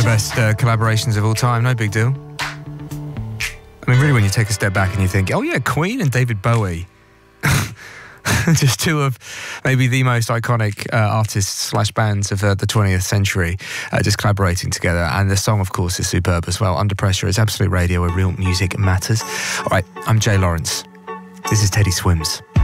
best collaborations of all time, no big deal. I mean, really, when you take a step back and you think, oh yeah, Queen and David Bowie. Just two of maybe the most iconic artists / bands of the 20th century just collaborating together. And the song, of course, is superb as well. Under Pressure is Absolute Radio, where real music matters. All right, I'm Jay Lawrence. This is Teddy Swims.